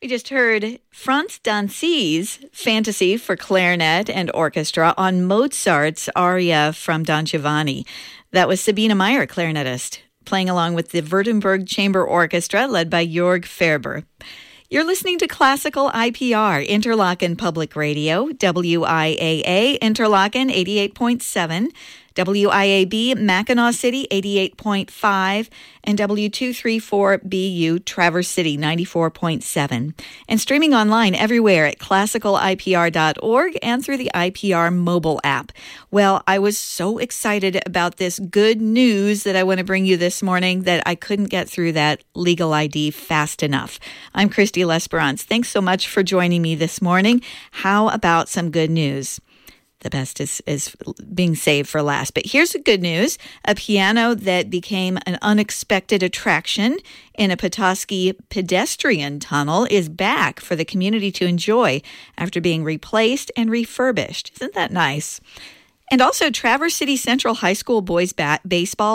We just heard Franz Danzi's Fantasy for clarinet and orchestra on Mozart's aria from Don Giovanni. That was Sabine Meyer, clarinetist, playing along with the Württemberg Chamber Orchestra led by Jörg Ferber. You're listening to Classical IPR, Interlaken Public Radio, WIAA, Interlaken 88.7, WIAB, Mackinac City 88.5, and W234BU, Traverse City 94.7. And streaming online everywhere at classicalipr.org and through the IPR mobile app. Well, I was so excited about this good news that I want to bring you this morning that I couldn't get through that legal ID fast enough. I'm Christy L'Esperance. Thanks so much for joining me this morning. How about some good news? The best is being saved for last. But here's the good news. A piano that became an unexpected attraction in a Petoskey pedestrian tunnel is back for the community to enjoy after being replaced and refurbished. Isn't that nice? And also, Traverse City Central High School boys baseball